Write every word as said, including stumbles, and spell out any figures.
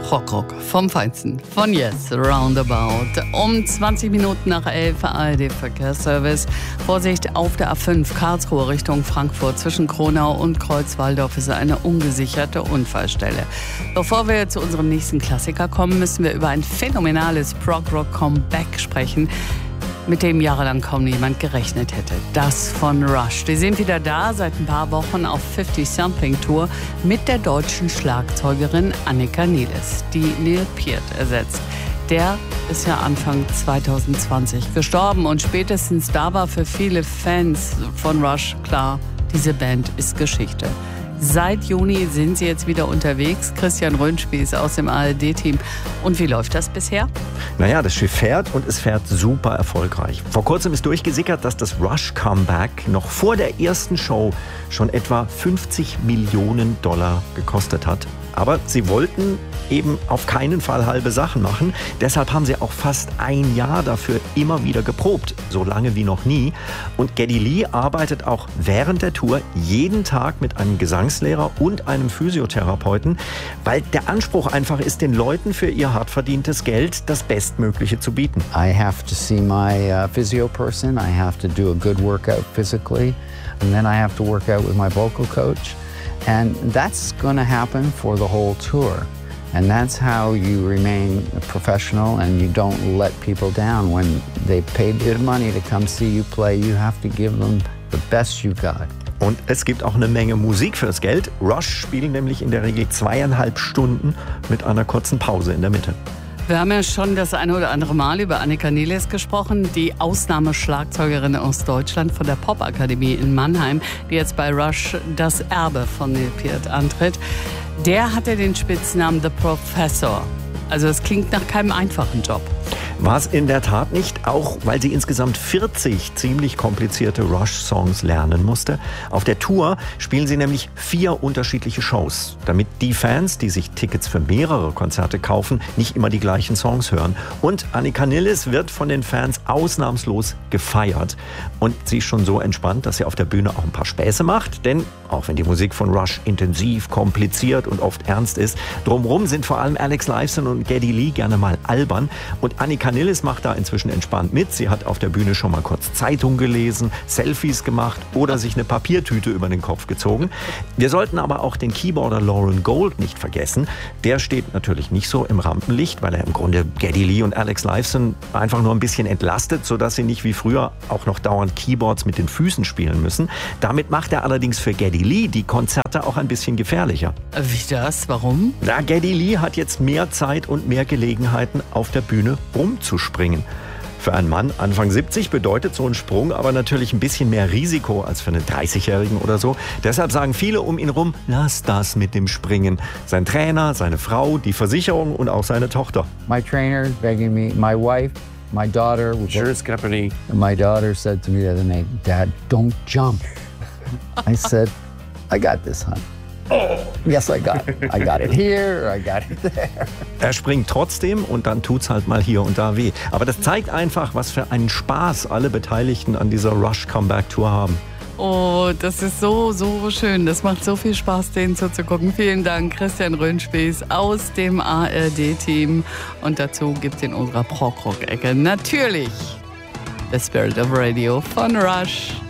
Rockrock vom Feinsten von Yes Roundabout. Um zwanzig Minuten nach elf A R D-Verkehrsservice. Vorsicht auf der A fünf Karlsruhe Richtung Frankfurt. Zwischen Kronau und Kreuzwaldorf ist eine ungesicherte Unfallstelle. Bevor wir zu unserem nächsten Klassiker kommen, müssen wir über ein phänomenales Prog-Rock-Comeback sprechen, mit dem jahrelang kaum jemand gerechnet hätte. Das von Rush. Die sind wieder da, seit ein paar Wochen auf fünfzig-Sampling-Tour mit der deutschen Schlagzeugerin Annika Niles, die Neil Peart ersetzt. Der ist ja Anfang zwanzig zwanzig gestorben und spätestens da war für viele Fans von Rush klar, diese Band ist Geschichte. Seit Juni sind sie jetzt wieder unterwegs. Christian Röhnspieß aus dem A R D-Team. Und wie läuft das bisher? Naja, das Schiff fährt und es fährt super erfolgreich. Vor kurzem ist durchgesickert, dass das Rush-Comeback noch vor der ersten Show schon etwa fünfzig Millionen Dollar gekostet hat. Aber sie wollten eben auf keinen Fall halbe Sachen machen. Deshalb haben sie auch fast ein Jahr dafür immer wieder geprobt, so lange wie noch nie. Und Geddy Lee arbeitet auch während der Tour jeden Tag mit einem Gesangslehrer und einem Physiotherapeuten, weil der Anspruch einfach ist, den Leuten für ihr hart verdientes Geld das Bestmögliche zu bieten. I have to see my uh, physio person. I have to do a good workout physically, and then I have to work out with my vocal coach. And that's going to happen for the whole tour. And that's how you remain professional and you don't let people down. When they paid good money to come see you play, you have to give them the best you got. Und es gibt auch eine Menge Musik fürs Geld. Rush spielen nämlich in der Regel zweieinhalb Stunden mit einer kurzen Pause in der Mitte. Wir haben ja schon das eine oder andere Mal über Annika Niles gesprochen, die Ausnahmeschlagzeugerin aus Deutschland von der Popakademie in Mannheim, die jetzt bei Rush das Erbe von Neil Peart antritt. Der hatte den Spitznamen The Professor. Also es klingt nach keinem einfachen Job. War es in der Tat nicht, auch weil sie insgesamt vierzig ziemlich komplizierte Rush-Songs lernen musste. Auf der Tour spielen sie nämlich vier unterschiedliche Shows, damit die Fans, die sich Tickets für mehrere Konzerte kaufen, nicht immer die gleichen Songs hören. Und Annika Niles wird von den Fans ausnahmslos gefeiert. Und sie ist schon so entspannt, dass sie auf der Bühne auch ein paar Späße macht, denn auch wenn die Musik von Rush intensiv, kompliziert und oft ernst ist, drumherum sind vor allem Alex Lifeson und Geddy Lee gerne mal albern. Und Annika Niles macht da inzwischen entspannt mit. Sie hat auf der Bühne schon mal kurz Zeitung gelesen, Selfies gemacht oder sich eine Papiertüte über den Kopf gezogen. Wir sollten aber auch den Keyboarder Lauren Gold nicht vergessen. Der steht natürlich nicht so im Rampenlicht, weil er im Grunde Geddy Lee und Alex Lifeson einfach nur ein bisschen entlastet, sodass sie nicht wie früher auch noch dauernd Keyboards mit den Füßen spielen müssen. Damit macht er allerdings für Geddy Lee die Konzerte auch ein bisschen gefährlicher. Wie das? Warum? Na, Geddy Lee hat jetzt mehr Zeit und mehr Gelegenheiten, auf der Bühne rumzuspringen. Für einen Mann Anfang siebzig bedeutet so ein Sprung aber natürlich ein bisschen mehr Risiko als für einen dreißigjährigen oder so. Deshalb sagen viele um ihn rum, lass das mit dem Springen. Sein Trainer, seine Frau, die Versicherung und auch seine Tochter. My trainer is begging me, my wife, my daughter. Insurance company. My daughter said to me the other night, Dad, don't jump. I said, I got this, hon. Yes, I got it. I got it here, I got it there. Er springt trotzdem und dann tut's halt mal hier und da weh. Aber das zeigt einfach, was für einen Spaß alle Beteiligten an dieser Rush Comeback Tour haben. Oh, das ist so, so schön. Das macht so viel Spaß, denen zuzugucken. Vielen Dank, Christian Röhnspieß aus dem A R D-Team. Und dazu gibt's in unserer Prog-Rock-Ecke natürlich The Spirit of Radio von Rush.